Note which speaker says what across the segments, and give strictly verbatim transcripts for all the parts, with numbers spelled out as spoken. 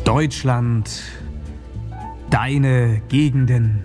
Speaker 1: Deutschland, deine Gegenden.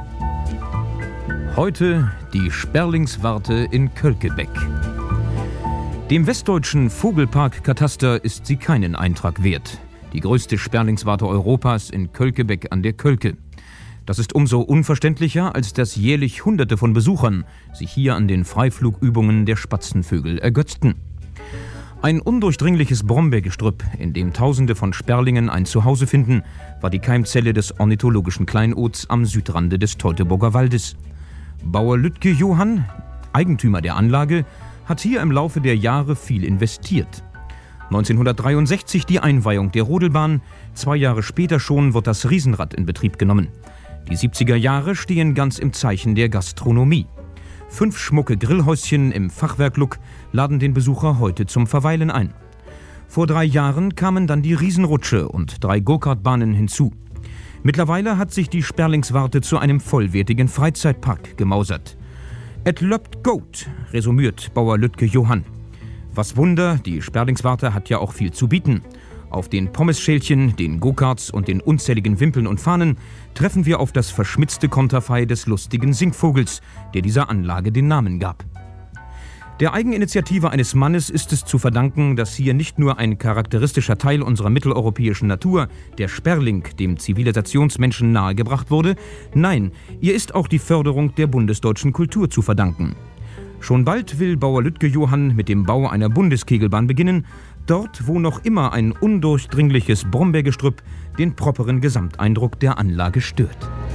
Speaker 2: Heute die Sperlingswarte in Kölkebeck. Dem westdeutschen Vogelpark-Kataster ist sie keinen Eintrag wert. Die größte Sperlingswarte Europas in Kölkebeck an der Kölke. Das ist umso unverständlicher, als dass jährlich Hunderte von Besuchern sich hier an den Freiflugübungen der Spatzenvögel ergötzten. Ein undurchdringliches Brombeergestrüpp, in dem Tausende von Sperlingen ein Zuhause finden, war die Keimzelle des ornithologischen Kleinods am Südrande des Teutoburger Waldes. Bauer Lütke Johann, Eigentümer der Anlage, hat hier im Laufe der Jahre viel investiert. neunzehnhundertdreiundsechzig die Einweihung der Rodelbahn, zwei Jahre später schon wird das Riesenrad in Betrieb genommen. Die siebziger Jahre stehen ganz im Zeichen der Gastronomie. Fünf schmucke Grillhäuschen im Fachwerklook laden den Besucher heute zum Verweilen ein. Vor drei Jahren kamen dann die Riesenrutsche und drei Go-Kart-Bahnen hinzu. Mittlerweile hat sich die Sperlingswarte zu einem vollwertigen Freizeitpark gemausert. Et löbt Goat, resümiert Bauer Lütke Johann. Was Wunder, die Sperlingswarte hat ja auch viel zu bieten. Auf den Pommesschälchen, den Go-Karts und den unzähligen Wimpeln und Fahnen treffen wir auf das verschmitzte Konterfei des lustigen Singvogels, der dieser Anlage den Namen gab. Der Eigeninitiative eines Mannes ist es zu verdanken, dass hier nicht nur ein charakteristischer Teil unserer mitteleuropäischen Natur, der Sperling, dem Zivilisationsmenschen nahegebracht wurde, nein, ihr ist auch die Förderung der bundesdeutschen Kultur zu verdanken. Schon bald will Bauer Lütke Johann mit dem Bau einer Bundeskegelbahn beginnen, dort, wo noch immer ein undurchdringliches Brombeergestrüpp den properen Gesamteindruck der Anlage stört.